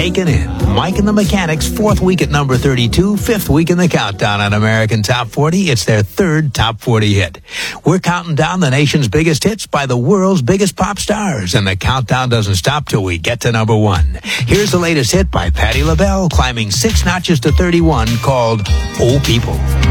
Taken In. Mike and the Mechanics, 4th week at number 32, 5th week in the countdown on American Top 40. It's their 3rd Top 40 hit. We're counting down the nation's biggest hits by the world's biggest pop stars, and the countdown doesn't stop till we get to number 1. Here's the latest hit by Patti LaBelle, climbing 6 notches to 31, called Oh People.